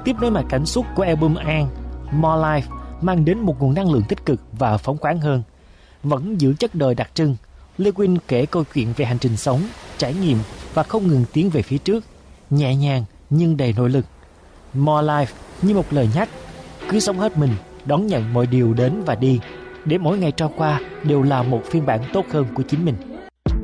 Tiếp nối mạch cảm xúc của album An, More Life mang đến một nguồn năng lượng tích cực và phóng khoáng hơn. Vẫn giữ chất đời đặc trưng, Lewin kể câu chuyện về hành trình sống, trải nghiệm và không ngừng tiến về phía trước, nhẹ nhàng nhưng đầy nội lực. More Life như một lời nhắc, cứ sống hết mình, đón nhận mọi điều đến và đi, để mỗi ngày trôi qua đều là một phiên bản tốt hơn của chính mình.